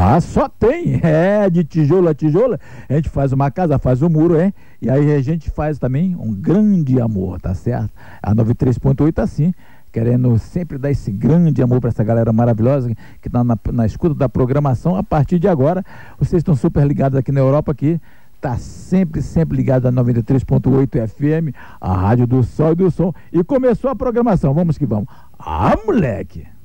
Ah, só tem, de tijolo a tijolo, a gente faz uma casa, faz um muro, e aí a gente faz também um grande amor, tá certo? A 93.8 assim, querendo sempre dar esse grande amor para essa galera maravilhosa que está na escuta da programação. A partir de agora, vocês estão super ligados aqui na Europa, aqui tá sempre ligado a 93.8 FM, a rádio do Sol e do Som, e começou a programação, vamos que vamos. Ah, moleque!